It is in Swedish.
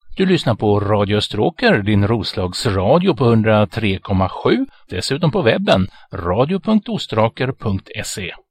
Du lyssnar på Radio Österåker, din Roslagsradio på 103,7. Dessutom på webben radio.ostraker.se.